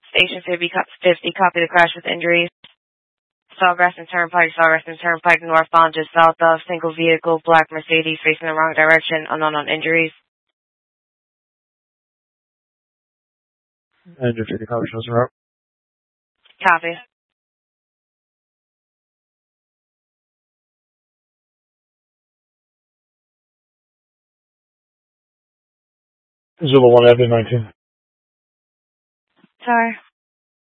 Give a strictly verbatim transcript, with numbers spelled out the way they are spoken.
Station fifty, copy the crash with injuries. Sawgrass and Turnpike, Sawgrass and Turnpike, northbound, just south of, single vehicle, black Mercedes, facing the wrong direction, unknown on injuries. Engine fifty, copy, shows the route. Copy. Zulu one, Avenue nineteen. Sorry.